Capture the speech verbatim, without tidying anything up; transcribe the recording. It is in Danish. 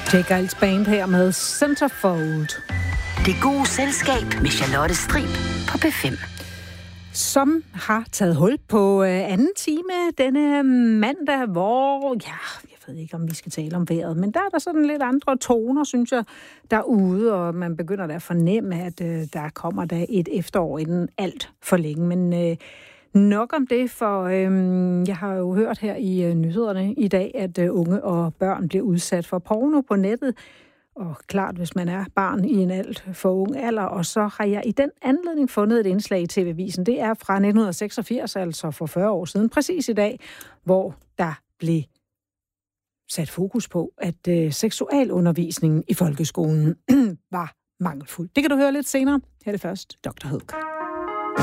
Jake Giles Band her med Centerfold. Det gode selskab med Charlotte Strib på P fem. Som har taget hul på øh, anden time denne mandag, hvor, ja, jeg ved ikke, om vi skal tale om vejret, men der er der sådan lidt andre toner, synes jeg, derude, og man begynder da at fornemme, at øh, der kommer der et efterår inden alt for længe. Men øh, nok om det, for øh, jeg har jo hørt her i øh, nyhederne i dag, at øh, unge og børn bliver udsat for porno på nettet. Og klart, hvis man er barn i en alt for ung alder. Og så har jeg i den anledning fundet et indslag i T V-avisen. Det er fra nitten seksogfirs, altså for fyrre år siden, præcis i dag, hvor der blev sat fokus på, at øh, seksualundervisningen i folkeskolen var mangelfuld. Det kan du høre lidt senere. Her er det først, doktor Hook.